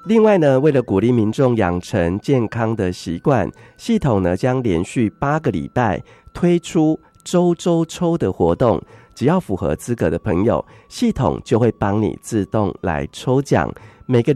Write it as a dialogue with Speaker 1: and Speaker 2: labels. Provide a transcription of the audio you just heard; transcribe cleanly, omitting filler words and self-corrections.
Speaker 1: 另外呢，为了鼓励民众养成健康的习惯，系统呢将连续8个礼拜推出周抽的活动，只要符合资格的朋友，系统就会帮你自动来抽奖，每个